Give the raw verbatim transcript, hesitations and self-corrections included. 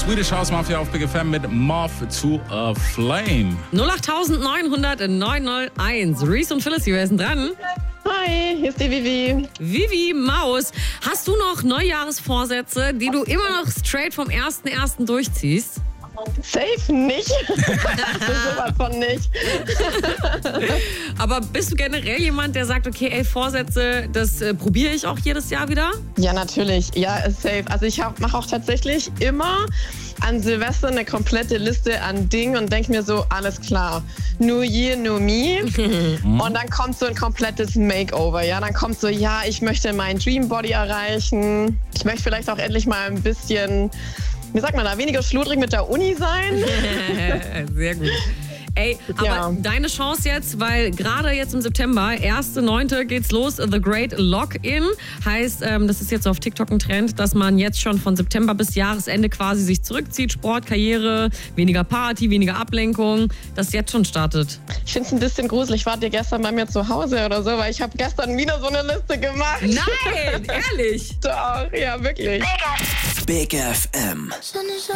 Swedish House Mafia auf Big F M mit Moth to a Flame. null acht neun null null neun null eins. Reese und Phyllis, wer ist denn dran? Hi, hier ist die Vivi. Vivi Maus, hast du noch Neujahresvorsätze, die du immer noch straight vom ersten ersten durchziehst? Safe nicht. Sowas von nicht. Aber bist du generell jemand, der sagt, okay, ey, Vorsätze, das äh, probiere ich auch jedes Jahr wieder? Ja, natürlich. Ja, safe. Also ich mache auch tatsächlich immer an Silvester eine komplette Liste an Dingen und denke mir so, alles klar, New Year, New Me. Und dann kommt so ein komplettes Makeover. Ja, dann kommt so, ja, ich möchte meinen Dream Body erreichen. Ich möchte vielleicht auch endlich mal ein bisschen, wie sagt man da, weniger schludrig mit der Uni sein. Sehr gut. Ey, aber Ja. deine Chance jetzt, weil gerade jetzt im September, erster neunter geht's los, The Great Lock-In. Heißt, ähm, das ist jetzt auf TikTok ein Trend, dass man jetzt schon von September bis Jahresende quasi sich zurückzieht. Sport, Karriere, weniger Party, weniger Ablenkung. Das jetzt schon startet. Ich finde es ein bisschen gruselig. Wart ihr gestern bei mir zu Hause oder so? Weil ich habe gestern wieder so eine Liste gemacht. Nein, ehrlich. Doch, ja, wirklich. Big F M.